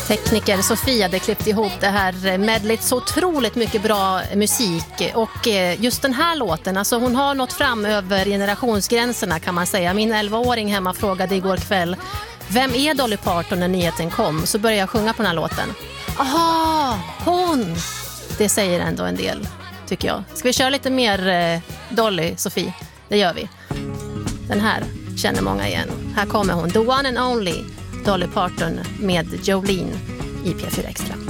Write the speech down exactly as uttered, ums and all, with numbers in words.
Tekniker Sofia hade klippt ihop det här medlet, så otroligt mycket bra musik. Och just den här låten, alltså hon har nått fram över generationsgränserna kan man säga. Min elvaåring hemma frågade igår kväll: vem är Dolly Parton när nyheten kom? Så började jag sjunga på den här låten. Aha, hon! Det säger ändå en del, tycker jag. Ska vi köra lite mer eh, Dolly, Sofie? Det gör vi. Den här känner många igen. Här kommer hon, the one and only Dolly Parton med Jolene i P fyra Extra.